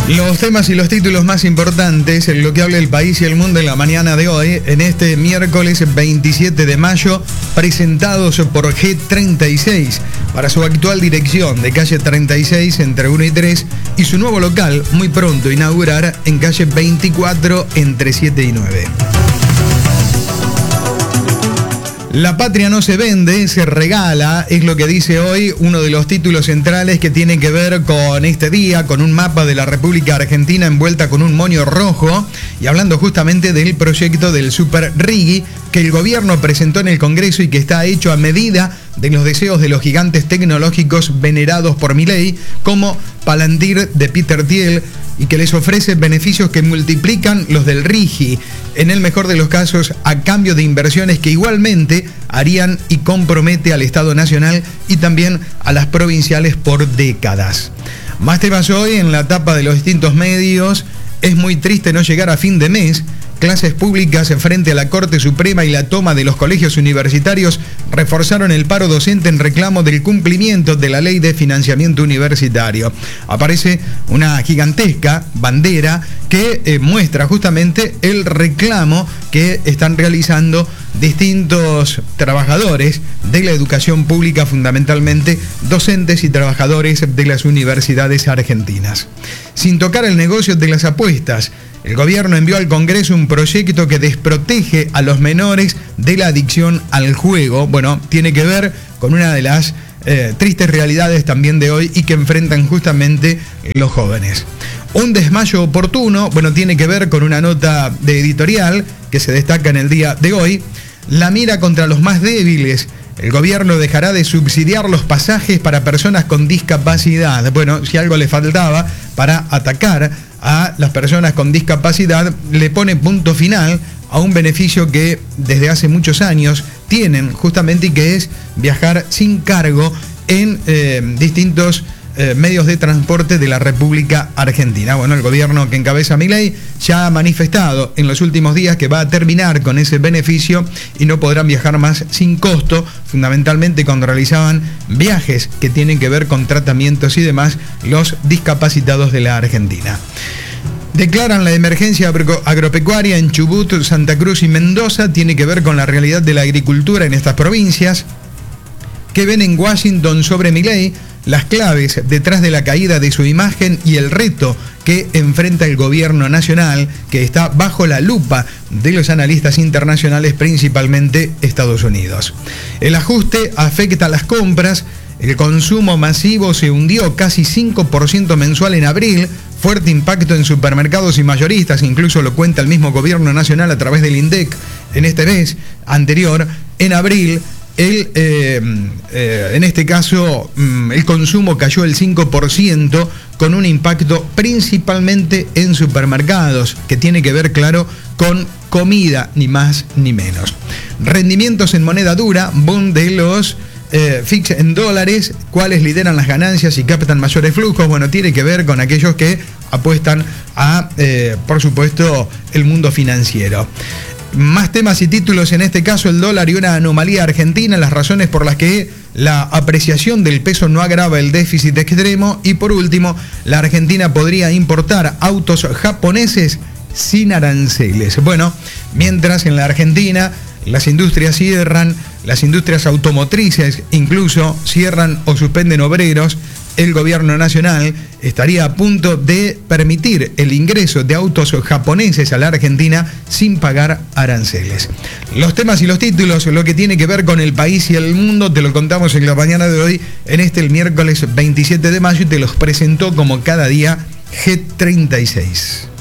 Los temas y los títulos más importantes en lo que habla el país y el mundo en la mañana de hoy, en este miércoles 27 de mayo, presentados por G36 para su actual dirección de calle 36 entre 1 y 3 y su nuevo local muy pronto inaugurar en calle 24 entre 7 y 9. La patria no se vende, se regala, es lo que dice hoy uno de los títulos centrales que tiene que ver con este día, con un mapa de la República Argentina envuelta con un moño rojo y hablando justamente del proyecto del Super Riggi que el gobierno presentó en el Congreso y que está hecho a medida de los deseos de los gigantes tecnológicos venerados por Milei, como Palantir de Peter Thiel, y que les ofrece beneficios que multiplican los del Riggi, en el mejor de los casos a cambio de inversiones que igualmente harían y compromete al Estado Nacional y también a las provinciales por décadas. Más temas hoy en la tapa de los distintos medios. Es muy triste no llegar a fin de mes. Clases públicas frente a la Corte Suprema y la toma de los colegios universitarios reforzaron el paro docente en reclamo del cumplimiento de la Ley de Financiamiento Universitario. Aparece una gigantesca bandera que muestra justamente el reclamo que están realizando distintos trabajadores de la educación pública, fundamentalmente docentes y trabajadores de las universidades argentinas. Sin tocar el negocio de las apuestas, el gobierno envió al Congreso un proyecto que desprotege a los menores de la adicción al juego. Bueno, tiene que ver con una de las tristes realidades también de hoy y que enfrentan justamente los jóvenes. Un desmayo oportuno, bueno, tiene que ver con una nota de editorial que se destaca en el día de hoy. La mira contra los más débiles. El gobierno dejará de subsidiar los pasajes para personas con discapacidad. Bueno, si algo le faltaba para atacar a las personas con discapacidad, le pone punto final a un beneficio que desde hace muchos años tienen justamente y que es viajar sin cargo en distintos medios de transporte de la República Argentina. Bueno, el gobierno que encabeza Milei ya ha manifestado en los últimos días que va a terminar con ese beneficio y no podrán viajar más sin costo, fundamentalmente cuando realizaban viajes que tienen que ver con tratamientos y demás los discapacitados de la Argentina. Declaran la emergencia agropecuaria en Chubut, Santa Cruz y Mendoza. Tiene que ver con la realidad de la agricultura en estas provincias. ¿Qué ven en Washington sobre Milei? Las claves detrás de la caída de su imagen y el reto que enfrenta el gobierno nacional, que está bajo la lupa de los analistas internacionales, principalmente Estados Unidos. El ajuste afecta a las compras. El consumo masivo se hundió casi 5% mensual en abril. Fuerte impacto en supermercados y mayoristas, incluso lo cuenta el mismo gobierno nacional a través del INDEC. En este mes anterior, en abril, en este caso, el consumo cayó el 5%, con un impacto principalmente en supermercados, que tiene que ver, claro, con comida, ni más ni menos. Rendimientos en moneda dura, boom de los fix en dólares. ¿Cuáles lideran las ganancias y captan mayores flujos? Bueno, tiene que ver con aquellos que apuestan a, por supuesto, el mundo financiero. Más temas y títulos, en este caso el dólar y una anomalía argentina, las razones por las que la apreciación del peso no agrava el déficit extremo, y por último, la Argentina podría importar autos japoneses sin aranceles. Bueno, mientras en la Argentina las industrias cierran, las industrias automotrices incluso cierran o suspenden obreros, el gobierno nacional estaría a punto de permitir el ingreso de autos japoneses a la Argentina sin pagar aranceles. Los temas y los títulos, lo que tiene que ver con el país y el mundo, te lo contamos en la mañana de hoy, en el miércoles 27 de mayo, y te los presentó como cada día G36.